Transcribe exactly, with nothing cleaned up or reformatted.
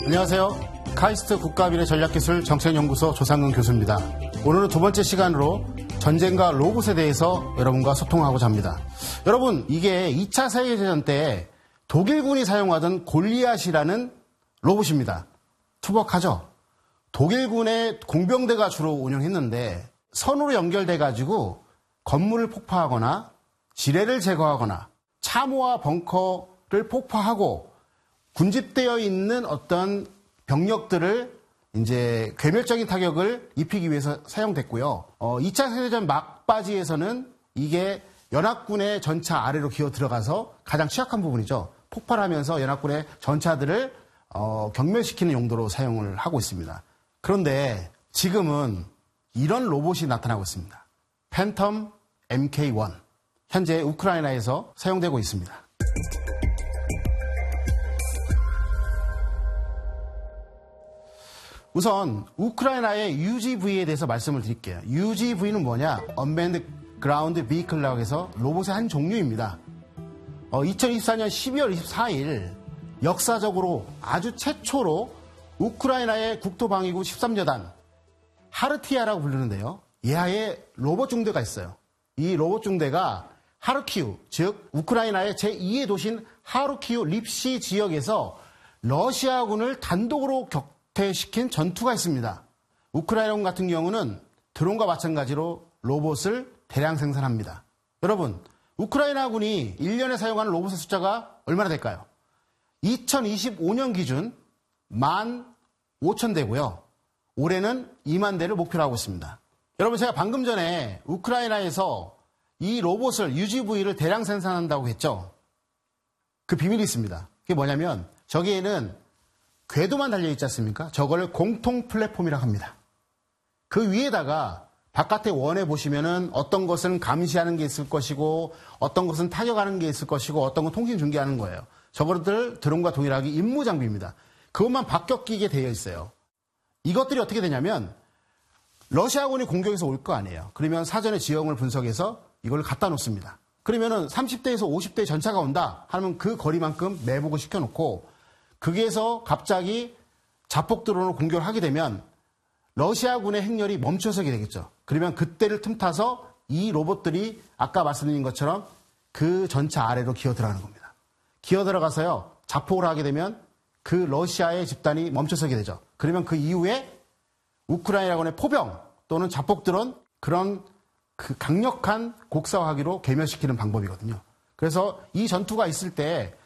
안녕하세요. 카이스트 국가미래 전략기술 정책연구소 조상근 교수입니다. 오늘은 두 번째 시간으로 전쟁과 로봇에 대해서 여러분과 소통하고자 합니다. 여러분, 이게 이 차 세계대전 때 독일군이 사용하던 골리앗이라는 로봇입니다. 투벅하죠? 독일군의 공병대가 주로 운영했는데 선으로 연결돼가지고 건물을 폭파하거나 지뢰를 제거하거나 참호와 벙커를 폭파하고 군집되어 있는 어떤 병력들을 이제 괴멸적인 타격을 입히기 위해서 사용됐고요. 어, 이 차 세계대전 막바지에서는 이게 연합군의 전차 아래로 기어 들어가서 가장 취약한 부분이죠. 폭발하면서 연합군의 전차들을 어, 경멸시키는 용도로 사용을 하고 있습니다. 그런데 지금은 이런 로봇이 나타나고 있습니다. 팬텀 엠케이 원. 현재 우크라이나에서 사용되고 있습니다. 우선 우크라이나의 유지브이에 대해서 말씀을 드릴게요. 유지브이는 뭐냐? Unmanned Ground Vehicle라고 해서 로봇의 한 종류입니다. 어, 이천이십사 년 십이월 이십사일 역사적으로 아주 최초로 우크라이나의 국토방위구 십삼 여단 하르티아라고 부르는데요. 예하에 로봇 중대가 있어요. 이 로봇 중대가 하르키우, 즉 우크라이나의 제이의 도시인 하르키우 립시 지역에서 러시아군을 단독으로 격퇴시킨 전투가 있습니다. 우크라이나군 같은 경우는 드론과 마찬가지로 로봇을 대량 생산합니다. 여러분, 우크라이나군이 일 년에 사용하는 로봇의 숫자가 얼마나 될까요? 이천이십오 년 기준 만 오천 대고요. 올해는 이만 대를 목표로 하고 있습니다. 여러분, 제가 방금 전에 우크라이나에서 이 로봇을 유지브이를 대량 생산한다고 했죠. 그 비밀이 있습니다. 그게 뭐냐면 저기에는 궤도만 달려있지 않습니까? 저걸 공통 플랫폼이라고 합니다. 그 위에다가 바깥에 원에 보시면은 어떤 것은 감시하는 게 있을 것이고 어떤 것은 타격하는 게 있을 것이고 어떤 건 통신 중계하는 거예요. 저것들 드론과 동일하게 임무 장비입니다. 그것만 바뀌어 끼게 되어 있어요. 이것들이 어떻게 되냐면 러시아군이 공격해서 올 거 아니에요. 그러면 사전에 지형을 분석해서 이걸 갖다 놓습니다. 그러면은 삼십 대에서 오십 대 전차가 온다 하면 그 거리만큼 매복을 시켜놓고 거기에서 갑자기 자폭 드론으로 공격을 하게 되면 러시아군의 행렬이 멈춰서게 되겠죠. 그러면 그때를 틈타서 이 로봇들이 아까 말씀드린 것처럼 그 전차 아래로 기어 들어가는 겁니다. 기어 들어가서요. 자폭을 하게 되면 그 러시아의 집단이 멈춰서게 되죠. 그러면 그 이후에 우크라이나군의 포병 또는 자폭 드론 그런 그 강력한 곡사화기로 괴멸시키는 방법이거든요. 그래서 이 전투가 있을 때